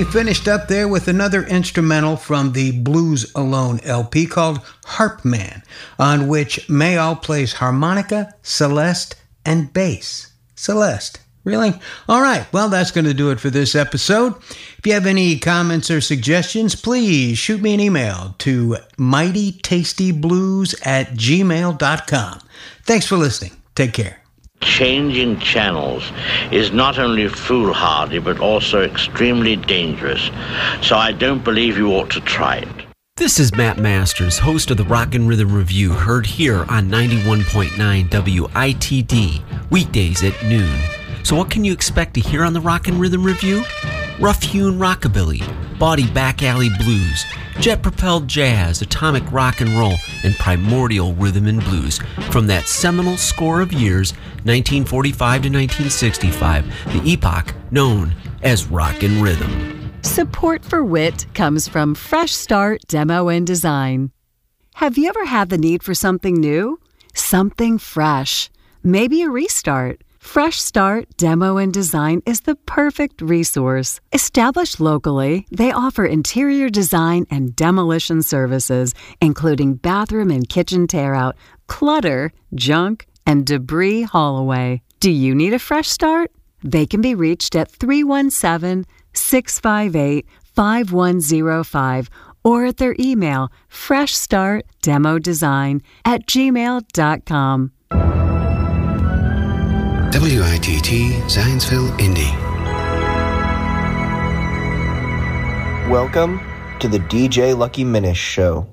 we finished up there with another instrumental from the Blues Alone LP called Harp Man, on which Mayall plays harmonica, celeste, and bass. Celeste. Really? All right. Well, that's going to do it for this episode. If you have any comments or suggestions, please shoot me an email to mightytastyblues@gmail.com. Thanks for listening. Take care. Changing channels is not only foolhardy but also extremely dangerous. So I don't believe you ought to try it. This is Matt Masters, host of the Rock and Rhythm Review, heard here on 91.9 WITD, weekdays at noon. So what can you expect to hear on the Rock and Rhythm Review? Rough-hewn rockabilly, bawdy back alley blues, jet-propelled jazz, atomic rock and roll, and primordial rhythm and blues from that seminal score of years, 1945 to 1965, the epoch known as rock and rhythm. Support for WIT comes from Fresh Start Demo and Design. Have you ever had the need for something new? Something fresh? Maybe a restart? Fresh Start Demo and Design is the perfect resource. Established locally, they offer interior design and demolition services, including bathroom and kitchen tear-out, clutter, junk, and debris haul-away. Do you need a fresh start? They can be reached at 317-658-5105 or at their email, freshstartdemodesign@gmail.com. WITT Zionsville, Indy. Welcome to the DJ Lucky Minute Show.